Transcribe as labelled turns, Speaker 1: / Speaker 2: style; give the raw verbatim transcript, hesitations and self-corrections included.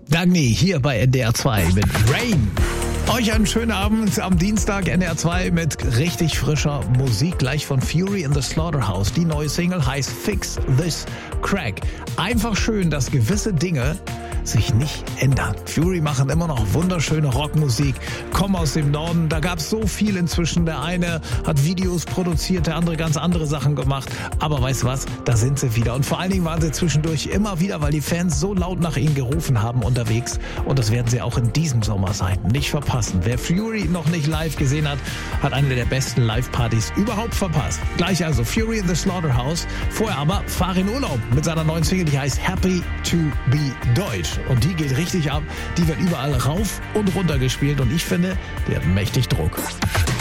Speaker 1: Dagny hier bei N D R zwei mit Rain. Euch einen schönen Abend am Dienstag, N D R zwei mit richtig frischer Musik, gleich von Fury in the Slaughterhouse. Die neue Single heißt Fix This Crack. Einfach schön, dass gewisse Dinge sich nicht ändern. Fury machen immer noch wunderschöne Rockmusik, kommen aus dem Norden. Da gab es so viel inzwischen. Der eine hat Videos produziert, der andere ganz andere Sachen gemacht. Aber weißt du was, da sind sie wieder. Und vor allen Dingen waren sie zwischendurch immer wieder, weil die Fans so laut nach ihnen gerufen haben, unterwegs. Und das werden sie auch in diesem Sommer sein. Nicht verpassen. Wer Fury noch nicht live gesehen hat, hat eine der besten Live-Partys überhaupt verpasst. Gleich also Fury in the Slaughterhouse. Vorher aber Fahr in Urlaub mit seiner neuen Single, die heißt Happy to be Deutsch. Und die geht richtig ab. Die wird überall rauf und runter gespielt. Und ich finde, die hat mächtig Druck.